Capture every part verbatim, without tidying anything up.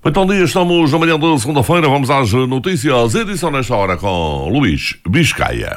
Muito bom dia, estamos na manhã de segunda-feira, vamos às notícias, edição nesta hora com Luís Biscaia.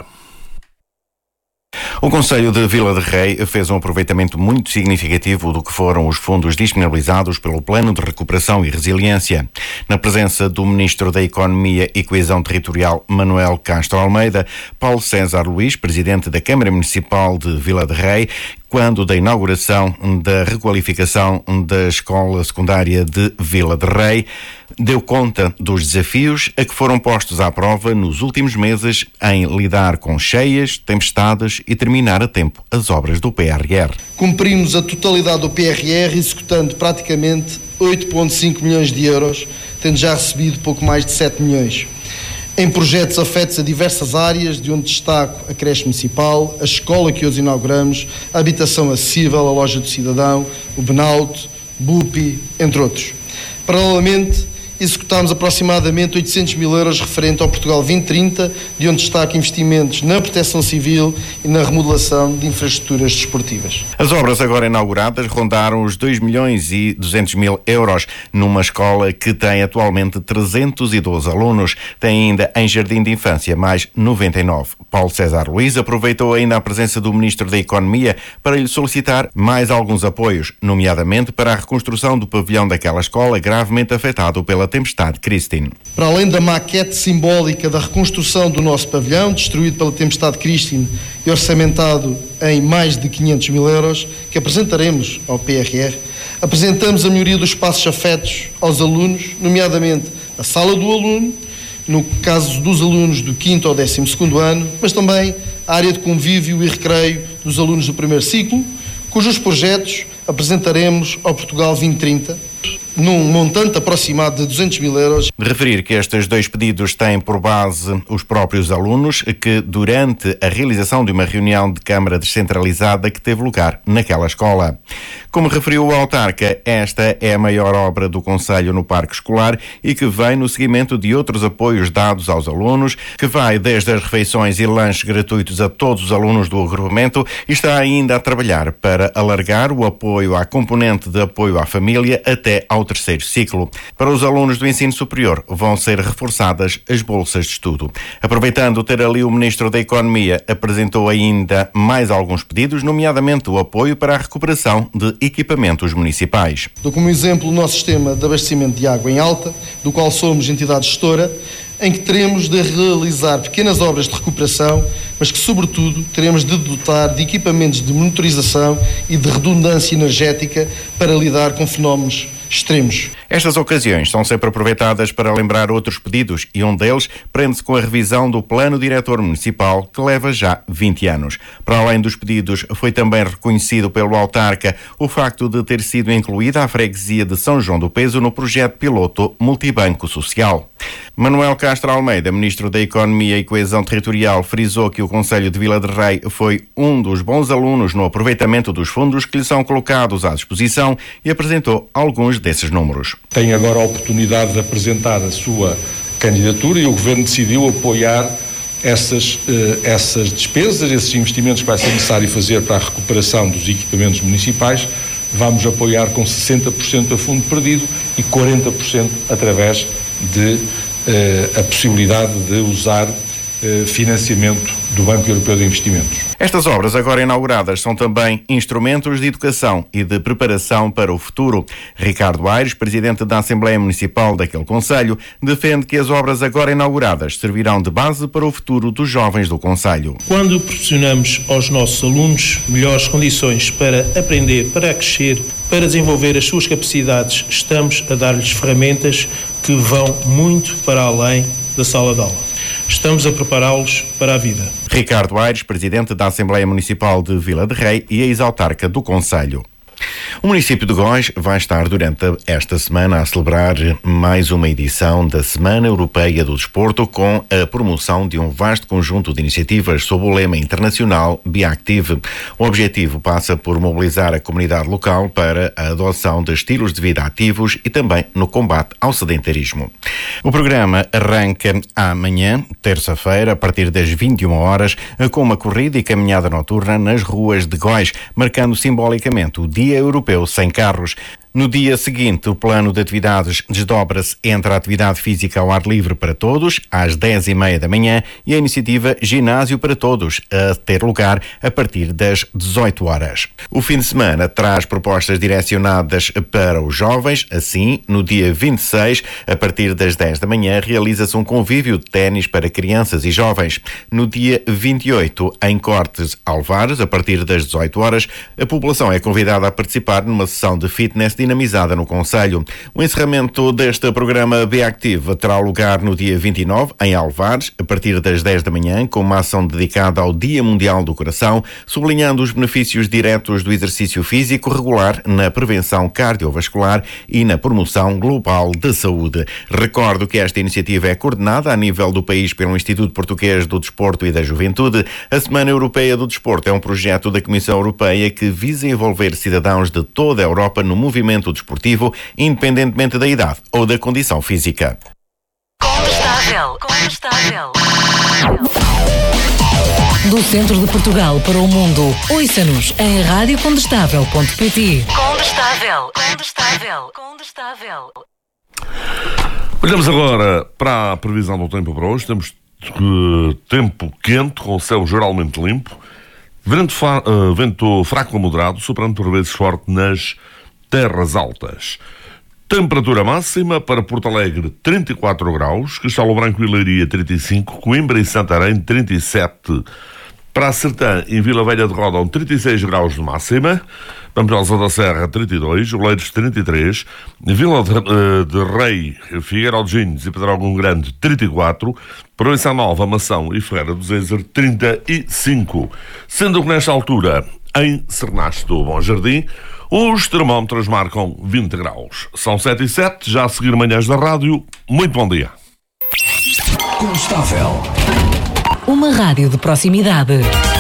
O Concelho de Vila de Rei fez um aproveitamento muito significativo do que foram os fundos disponibilizados pelo Plano de Recuperação e Resiliência. Na presença do Ministro da Economia e Coesão Territorial, Manuel Castro Almeida, Paulo César Luís, Presidente da Câmara Municipal de Vila de Rei, quando da inauguração da requalificação da Escola Secundária de Vila de Rei, deu conta dos desafios a que foram postos à prova nos últimos meses em lidar com cheias, tempestades e terminar a tempo as obras do P R R. Cumprimos a totalidade do P R R, executando praticamente oito vírgula cinco milhões de euros, tendo já recebido pouco mais de sete milhões. Em projetos afetos a diversas áreas, de onde destaco a creche municipal, a escola que hoje inauguramos, a habitação acessível, a loja do cidadão, o Benauto, B U P I, entre outros. Paralelamente, executámos aproximadamente oitocentos mil euros referente ao Portugal vinte trinta, de onde destaco investimentos na proteção civil e na remodelação de infraestruturas desportivas. As obras agora inauguradas rondaram os dois milhões e duzentos mil euros numa escola que tem atualmente trezentos e doze alunos. Tem ainda em jardim de infância mais noventa e nove. Paulo César Luís aproveitou ainda a presença do Ministro da Economia para lhe solicitar mais alguns apoios, nomeadamente para a reconstrução do pavilhão daquela escola gravemente afetado pela tempestade Christine. Para além da maquete simbólica da reconstrução do nosso pavilhão, destruído pela tempestade Christine e orçamentado em mais de quinhentos mil euros, que apresentaremos ao P R R, apresentamos a melhoria dos espaços afetos aos alunos, nomeadamente a sala do aluno, no caso dos alunos do quinto ao décimo segundo ano, mas também a área de convívio e recreio dos alunos do primeiro ciclo, cujos projetos apresentaremos ao Portugal vinte trinta, num montante aproximado de duzentos mil euros. De referir que estes dois pedidos têm por base os próprios alunos, que durante a realização de uma reunião de Câmara descentralizada que teve lugar naquela escola. Como referiu o autarca, esta é a maior obra do Concelho no parque escolar e que vem no seguimento de outros apoios dados aos alunos, que vai desde as refeições e lanches gratuitos a todos os alunos do agrupamento e está ainda a trabalhar para alargar o apoio à componente de apoio à família até ao terceiro ciclo. Para os alunos do ensino superior vão ser reforçadas as bolsas de estudo. Aproveitando ter ali o Ministro da Economia, apresentou ainda mais alguns pedidos, nomeadamente o apoio para a recuperação de equipamentos municipais. Dou como exemplo o nosso sistema de abastecimento de água em alta, do qual somos entidade gestora, em que teremos de realizar pequenas obras de recuperação, mas que, sobretudo, teremos de dotar de equipamentos de monitorização e de redundância energética para lidar com fenómenos extremos. Estas ocasiões são sempre aproveitadas para lembrar outros pedidos e um deles prende-se com a revisão do Plano Diretor Municipal, que leva já vinte anos. Para além dos pedidos, foi também reconhecido pelo autarca o facto de ter sido incluída a freguesia de São João do Peso no projeto piloto Multibanco Social. Manuel Castro Almeida, Ministro da Economia e Coesão Territorial, frisou que o Concelho de Vila de Rei foi um dos bons alunos no aproveitamento dos fundos que lhe são colocados à disposição e apresentou alguns desses números. Tem agora a oportunidade de apresentar a sua candidatura e o Governo decidiu apoiar essas, eh, essas despesas, esses investimentos que vai ser necessário fazer para a recuperação dos equipamentos municipais. Vamos apoiar com sessenta por cento a fundo perdido e quarenta por cento através de eh, a possibilidade de usar eh, financiamento do Banco Europeu de Investimentos. Estas obras agora inauguradas são também instrumentos de educação e de preparação para o futuro. Ricardo Aires, Presidente da Assembleia Municipal daquele Concelho, defende que as obras agora inauguradas servirão de base para o futuro dos jovens do Concelho. Quando proporcionamos aos nossos alunos melhores condições para aprender, para crescer, para desenvolver as suas capacidades, estamos a dar-lhes ferramentas que vão muito para além da sala de aula. Estamos a prepará-los para a vida. Ricardo Aires, Presidente da Assembleia Municipal de Vila de Rei e ex-autarca do Concelho. O município de Góis vai estar durante esta semana a celebrar mais uma edição da Semana Europeia do Desporto com a promoção de um vasto conjunto de iniciativas sob o lema internacional BeActive. O objetivo passa por mobilizar a comunidade local para a adoção de estilos de vida ativos e também no combate ao sedentarismo. O programa arranca amanhã, terça-feira, a partir das vinte e uma horas, com uma corrida e caminhada noturna nas ruas de Góis, marcando simbolicamente o Dia Europeu Sem Carros. No dia seguinte, o plano de atividades desdobra-se entre a atividade física ao ar livre para todos, às dez e meia da manhã, e a iniciativa Ginásio para Todos, a ter lugar a partir das dezoito horas. O fim de semana traz propostas direcionadas para os jovens. Assim, no dia vinte e seis, a partir das dez da manhã, realiza-se um convívio de ténis para crianças e jovens. No dia vinte e oito, em Cortes Alvares, a partir das dezoito horas, a população é convidada a participar numa sessão de fitness dinamizada no concelho. O encerramento deste programa B-Active terá lugar no dia vinte e nove, em Alvares, a partir das dez da manhã, com uma ação dedicada ao Dia Mundial do Coração, sublinhando os benefícios diretos do exercício físico regular na prevenção cardiovascular e na promoção global de saúde. Recordo que esta iniciativa é coordenada a nível do país pelo Instituto Português do Desporto e da Juventude. A Semana Europeia do Desporto é um projeto da Comissão Europeia que visa envolver cidadãos de toda a Europa no movimento desportivo, independentemente da idade ou da condição física. Condestável, condestável. Do centro de Portugal para o mundo, ouça-nos em rádio condestável ponto pt. Condestável, condestável, condestável. Olhamos agora para a previsão do tempo para hoje. Temos uh, tempo quente, com o céu geralmente limpo, vento, fa- uh, vento fraco a moderado, soprando por vezes forte nas terras altas. Temperatura máxima para Porto Alegre trinta e quatro graus, Castelo Branco e Leiria trinta e cinco, Coimbra e Santarém trinta e sete, para a Sertã e Vila Velha de Ródão trinta e seis graus de máxima, Pampilhosa da Serra trinta e dois, Oleiros trinta e três, Vila de, uh, de Rei, Figueiró de Ginhos e Pedrógão Grande trinta e quatro, Proença Nova, Mação e Ferreira do Zezer trinta e cinco. Sendo que nesta altura, em Cernaste do Bom Jardim, os termómetros marcam vinte graus. São sete e sete, já a seguir manhãs da rádio. Muito bom dia. Constável. Uma rádio de proximidade.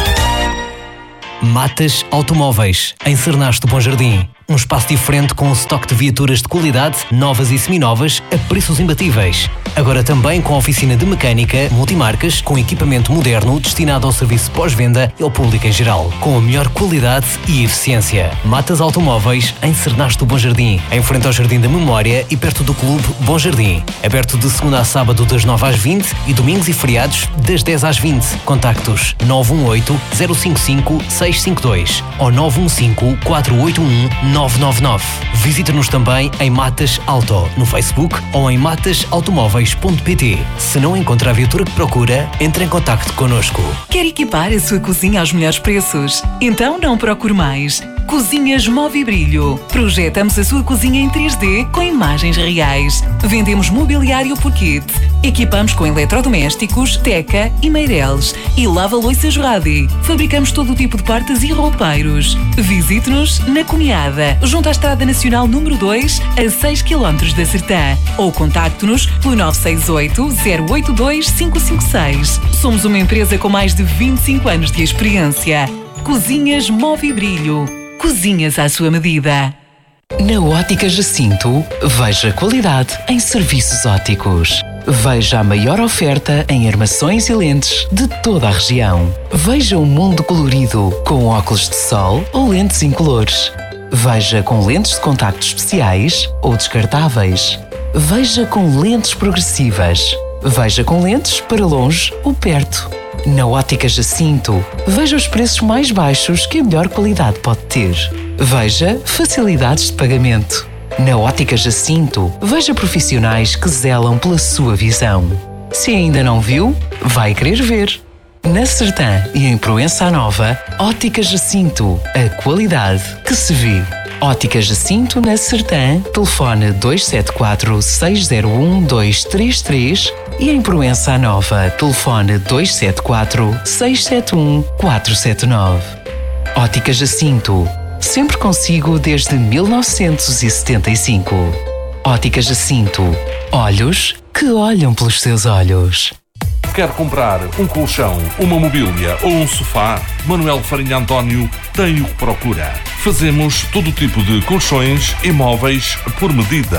Matas Automóveis, em Cernaste do Bom Jardim. Um espaço diferente com um estoque de viaturas de qualidade, novas e seminovas, a preços imbatíveis. Agora também com oficina de mecânica, multimarcas, com equipamento moderno destinado ao serviço pós-venda e ao público em geral, com a melhor qualidade e eficiência. Matas Automóveis, em Cernaste do Bom Jardim, em frente ao Jardim da Memória e perto do Clube Bom Jardim. Aberto de segunda a sábado das nove às vinte e domingos e feriados das dez às vinte. Contactos nove um oito, zero cinco cinco, seis cinco dois ou nove um cinco, quatro oito um, nove nove nove. Visite-nos também em Matas Auto, no Facebook ou em matas automóveis ponto pt. Se não encontra a viatura que procura, entre em contacto connosco. Quer equipar a sua cozinha aos melhores preços? Então não procure mais. Cozinhas Movibrilho. Projetamos a sua cozinha em três D com imagens reais. Vendemos mobiliário por kit. Equipamos com eletrodomésticos, Teca e Meireles e lava-loiças Radi. Fabricamos todo o tipo de portas e roupeiros. Visite-nos na Cunhada, junto à Estrada Nacional número dois, a seis quilómetros da Sertã. Ou contacte-nos pelo nove seis oito, zero oito dois, cinco cinco seis. Somos uma empresa com mais de vinte e cinco anos de experiência. Cozinhas Movibrilho. Cozinhas à sua medida. Na Ótica Jacinto, veja qualidade em serviços ópticos. Veja a maior oferta em armações e lentes de toda a região. Veja o mundo colorido com óculos de sol ou lentes incolores. Veja com lentes de contacto especiais ou descartáveis. Veja com lentes progressivas. Veja com lentes para longe ou perto. Na Ótica Jacinto, veja os preços mais baixos que a melhor qualidade pode ter. Veja facilidades de pagamento. Na Ótica Jacinto, veja profissionais que zelam pela sua visão. Se ainda não viu, vai querer ver. Na Sertã e em Proença Nova, Ótica Jacinto, a qualidade que se vê. Ótica Jacinto na Sertã, telefone dois sete quatro, seis zero um, dois três três e em Proença Nova, telefone dois sete quatro, seis sete um, quatro sete nove. Ótica Jacinto, sempre consigo desde mil novecentos e setenta e cinco. Ótica Jacinto, olhos que olham pelos seus olhos. Quer comprar um colchão, uma mobília ou um sofá? Manuel Farinha António tem o que procura. Fazemos todo tipo de colchões e móveis por medida.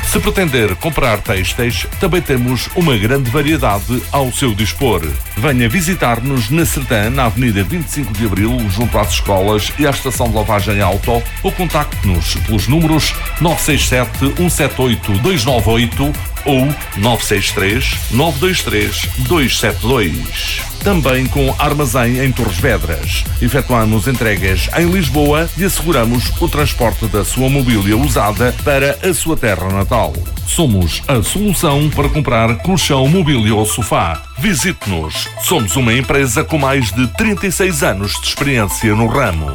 Se pretender comprar têxteis, também temos uma grande variedade ao seu dispor. Venha visitar-nos na Sertã, na Avenida vinte e cinco de Abril, junto às escolas e à estação de lavagem auto, ou contacte-nos pelos números nove seis sete, um sete oito, dois nove oito ou nove seis três, nove dois três, dois sete dois. Também com armazém em Torres Vedras. Efetuamos entregas em Lisboa e asseguramos o transporte da sua mobília usada para a sua terra natal. Somos a solução para comprar colchão, mobília ou sofá. Visite-nos. Somos uma empresa com mais de trinta e seis anos de experiência no ramo.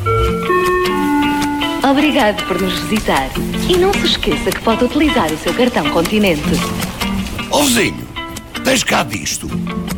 Obrigado por nos visitar. E não se esqueça que pode utilizar o seu cartão Continente. Ó vizinho, tens cá disto?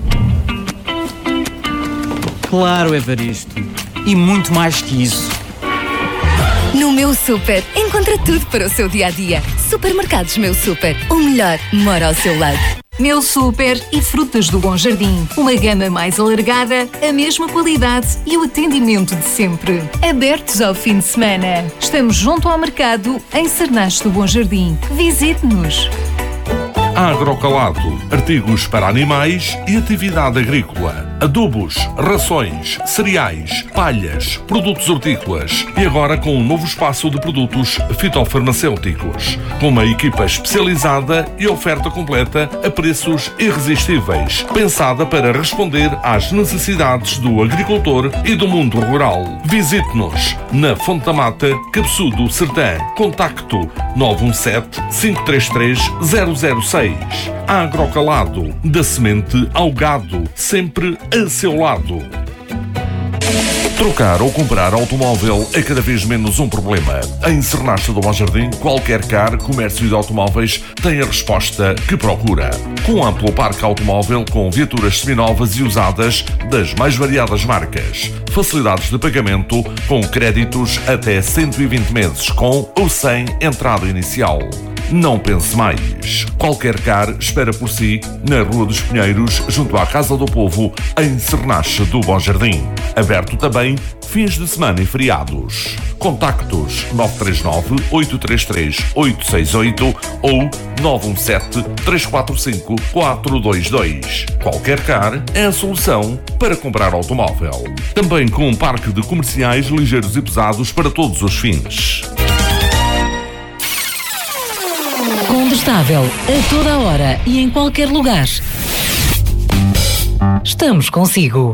Claro, Evaristo. E muito mais que isso. No Meu Super, encontra tudo para o seu dia-a-dia. Supermercados Meu Super. O melhor mora ao seu lado. Meu Super e Frutas do Bom Jardim. Uma gama mais alargada, a mesma qualidade e o atendimento de sempre. Abertos ao fim de semana. Estamos junto ao mercado, em Sernache do Bom Jardim. Visite-nos. Agrocalado, artigos para animais e atividade agrícola. Adubos, rações, cereais, palhas, produtos hortícolas e agora com um novo espaço de produtos fitofarmacêuticos, com uma equipa especializada e oferta completa a preços irresistíveis, pensada para responder às necessidades do agricultor e do mundo rural. Visite-nos na Fonte da Mata, Cabeçudo, Sertã. Contacto nove um sete, cinco três três, zero zero seis. Agrocalado, da semente ao gado, sempre a seu lado. Trocar ou comprar automóvel é cada vez menos um problema. Em Sernache do Bom Jardim, qualquer car, comércio de automóveis tem a resposta que procura. Com um amplo parque automóvel com viaturas seminovas e usadas das mais variadas marcas. Facilidades de pagamento com créditos até cento e vinte meses, com ou sem entrada inicial. Não pense mais. Qualquer car espera por si na Rua dos Pinheiros, junto à Casa do Povo, em Sernache do Bom Jardim. Aberto também fins de semana e feriados. Contactos nove três nove, oito três três, oito seis oito ou nove um sete, três quatro cinco, quatro dois dois. Qualquer car é a solução para comprar automóvel. Também com um parque de comerciais ligeiros e pesados para todos os fins. Condestável, a toda a hora e em qualquer lugar. Estamos consigo.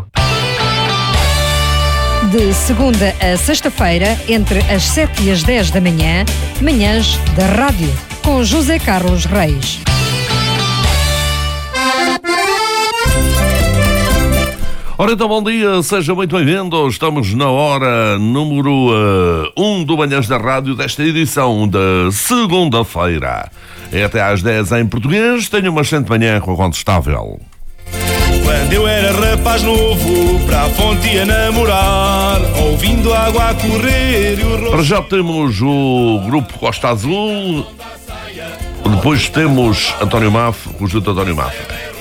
De segunda a sexta-feira, entre as sete e as dez da manhã, manhãs da rádio, com José Carlos Reis. Ora então, bom dia, seja muito bem-vindo. Estamos na hora número um do Manhãs da Rádio desta edição da segunda-feira. É até às dez em português, tenho uma excelente manhã com a Condestável. Quando eu era rapaz novo, para a fonte ia namorar, ouvindo a água a correr e o rosto... Para já temos o grupo Costa Azul, depois temos António Mafra, conjunto António Mafra.